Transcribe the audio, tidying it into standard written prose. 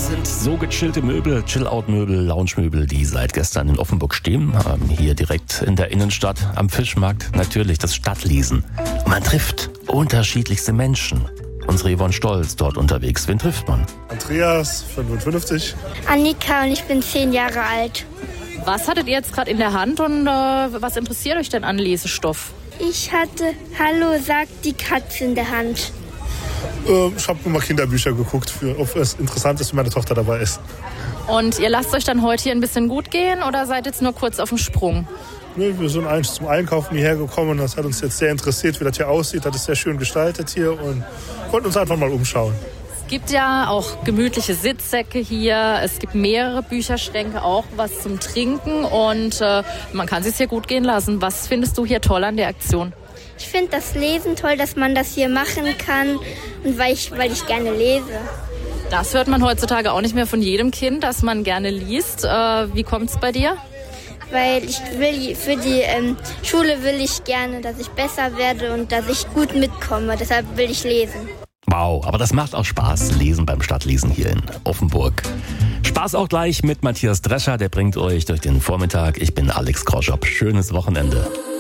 Das sind so gechillte Möbel, Chill-Out-Möbel, Lounge-Möbel, die seit gestern in Offenburg stehen. Hier direkt in der Innenstadt am Fischmarkt. Natürlich das Stadtliesen. Und man trifft unterschiedlichste Menschen. Unsere Yvonne Stolz dort unterwegs. Wen trifft man? Andreas, 55. Annika und ich bin 10 Jahre alt. Was hattet ihr jetzt gerade in der Hand und was interessiert euch denn an Lesestoff? Ich hatte Hallo sagt die Katze in der Hand. Ich habe immer Kinderbücher geguckt, ob es interessant ist, wenn meine Tochter dabei ist. Und ihr lasst euch dann heute hier ein bisschen gut gehen oder seid jetzt nur kurz auf dem Sprung? Wir sind eigentlich zum Einkaufen hierher gekommen. Das hat uns jetzt sehr interessiert, wie das hier aussieht. Das ist sehr schön gestaltet hier und wollten uns einfach mal umschauen. Es gibt ja auch gemütliche Sitzsäcke hier. Es gibt mehrere Bücherschränke, auch was zum Trinken. Und man kann es sich hier gut gehen lassen. Was findest du hier toll an der Aktion? Ich finde das Lesen toll, dass man das hier machen kann und weil ich gerne lese. Das hört man heutzutage auch nicht mehr von jedem Kind, dass man gerne liest. Wie kommt es bei dir? Weil ich will für die Schule will ich gerne, dass ich besser werde und dass ich gut mitkomme. Deshalb will ich lesen. Wow, aber das macht auch Spaß, Lesen beim Stadtlesen hier in Offenburg. Spaß auch gleich mit Matthias Drescher, der bringt euch durch den Vormittag. Ich bin Alex Kroschop. Schönes Wochenende.